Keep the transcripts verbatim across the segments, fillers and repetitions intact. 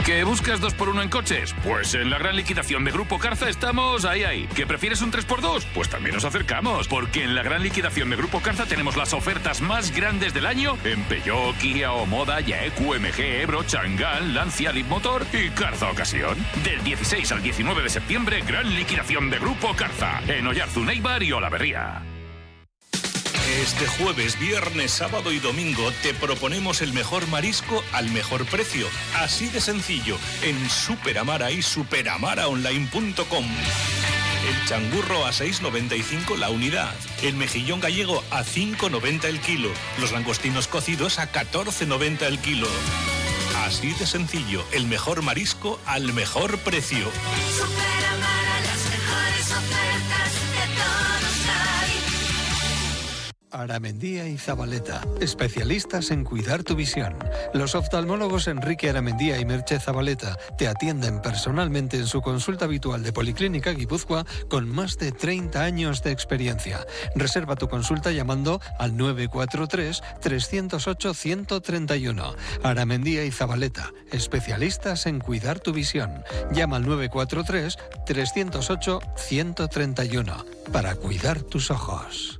¿Que buscas dos por uno en coches? Pues en la gran liquidación de Grupo Carza estamos ahí, ahí. ¿Que prefieres un tres por dos? Pues también nos acercamos, porque en la gran liquidación de Grupo Carza tenemos las ofertas más grandes del año en Peugeot, Kia, Omoda, Yaeku, M G, Ebro, Chang'an, Lancia, Leapmotor y Carza Ocasión. Del dieciséis al diecinueve de septiembre, gran liquidación de Grupo Carza en Oyarzun, Eibar y Olaberría. Este jueves, viernes, sábado y domingo te proponemos el mejor marisco al mejor precio. Así de sencillo, en Superamara y superamaraonline punto com. El changurro a seis noventa y cinco la unidad. El mejillón gallego a cinco noventa el kilo. Los langostinos cocidos a catorce noventa el kilo. Así de sencillo, el mejor marisco al mejor precio. Superamara, las mejores ofertas de todos hay. Aramendía y Zabaleta, especialistas en cuidar tu visión. Los oftalmólogos Enrique Aramendía y Merche Zabaleta te atienden personalmente en su consulta habitual de Policlínica Guipúzcoa con más de treinta años de experiencia. Reserva tu consulta llamando al nueve cuatro tres, tres cero ocho, uno tres uno. Aramendía y Zabaleta, especialistas en cuidar tu visión. Llama al nueve cuatro tres, tres cero ocho, uno tres uno para cuidar tus ojos.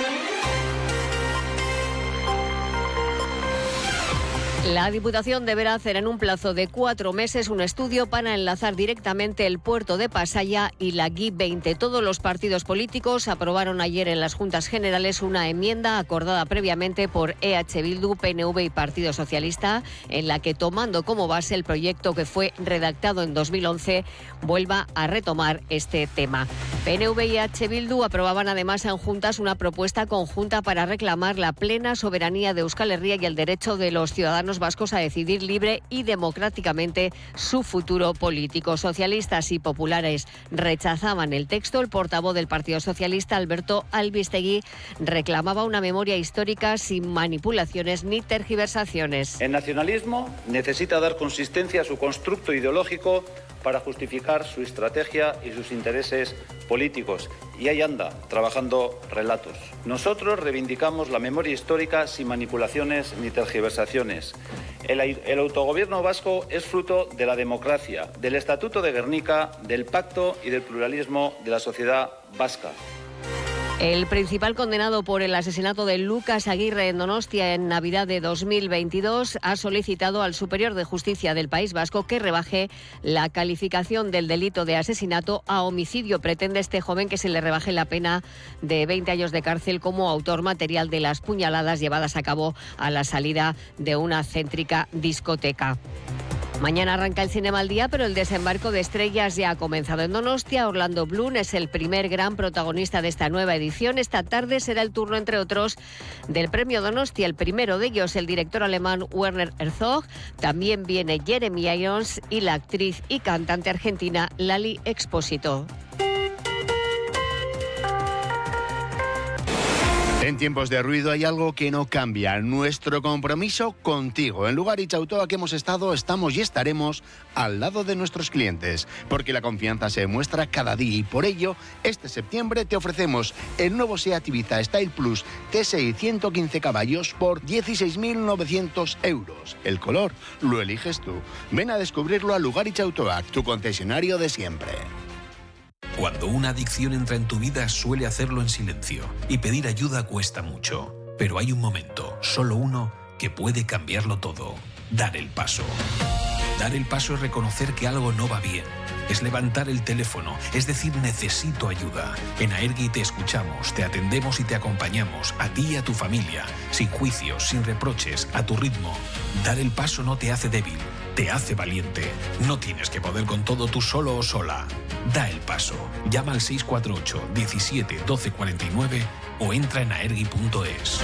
La Diputación deberá hacer en un plazo de cuatro meses un estudio para enlazar directamente el puerto de Pasaia y la G veinte. Todos los partidos políticos aprobaron ayer en las Juntas Generales una enmienda acordada previamente por E H Bildu, P N V y Partido Socialista, en la que, tomando como base el proyecto que fue redactado en dos mil once, vuelva a retomar este tema. P N V y E H Bildu aprobaban además en Juntas una propuesta conjunta para reclamar la plena soberanía de Euskal Herria y el derecho de los ciudadanos vascos a decidir libre y democráticamente su futuro político. Socialistas y populares rechazaban el texto. El portavoz del Partido Socialista, Alberto Albistegui, reclamaba una memoria histórica sin manipulaciones ni tergiversaciones. El nacionalismo necesita dar consistencia a su constructo ideológico para justificar su estrategia y sus intereses políticos. Y ahí anda, trabajando relatos. Nosotros reivindicamos la memoria histórica sin manipulaciones ni tergiversaciones. El, el autogobierno vasco es fruto de la democracia, del Estatuto de Gernika, del pacto y del pluralismo de la sociedad vasca. El principal condenado por el asesinato de Lucas Aguirre en Donostia en Navidad de dos mil veintidós ha solicitado al Superior de Justicia del País Vasco que rebaje la calificación del delito de asesinato a homicidio. Pretende este joven que se le rebaje la pena de veinte años de cárcel como autor material de las puñaladas llevadas a cabo a la salida de una céntrica discoteca. Mañana arranca el Cinema al Día, pero el desembarco de estrellas ya ha comenzado en Donostia. Orlando Bloom es el primer gran protagonista de esta nueva edición. Esta tarde será el turno, entre otros, del Premio Donostia. El primero de ellos, el director alemán Werner Herzog. También viene Jeremy Irons y la actriz y cantante argentina Lali Expósito. En tiempos de ruido hay algo que no cambia, nuestro compromiso contigo. En Lugaritz Autoa que hemos estado, estamos y estaremos al lado de nuestros clientes, porque la confianza se demuestra cada día y por ello, este septiembre te ofrecemos el nuevo SEAT Ibiza Style Plus T S I ciento quince caballos por dieciséis mil novecientos euros. El color lo eliges tú. Ven a descubrirlo a Lugaritz Autoa, tu concesionario de siempre. Cuando una adicción entra en tu vida suele hacerlo en silencio y pedir ayuda cuesta mucho. Pero hay un momento, solo uno, que puede cambiarlo todo. Dar el paso. Dar el paso es reconocer que algo no va bien. Es levantar el teléfono, es decir, necesito ayuda. En Aergi te escuchamos, te atendemos y te acompañamos, a ti y a tu familia, sin juicios, sin reproches, a tu ritmo. Dar el paso no te hace débil, te hace valiente. No tienes que poder con todo tú solo o sola. Da el paso. Llama al seis cuatro ocho, diecisiete, doce cuarenta y nueve o entra en aergi punto es.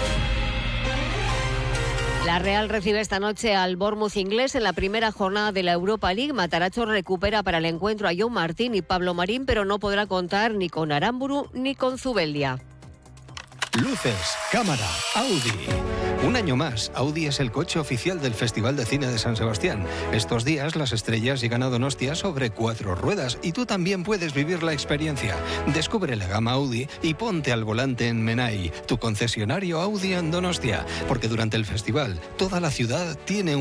La Real recibe esta noche al Bournemouth inglés en la primera jornada de la Europa League. Matarazzo recupera para el encuentro a John Martín y Pablo Marín, pero no podrá contar ni con Aramburu ni con Zubeldia. Luces, cámara, Audi. Un año más, Audi es el coche oficial del Festival de Cine de San Sebastián. Estos días las estrellas llegan a Donostia sobre cuatro ruedas y tú también puedes vivir la experiencia. Descubre la gama Audi y ponte al volante en Menai, tu concesionario Audi en Donostia, porque durante el festival toda la ciudad tiene un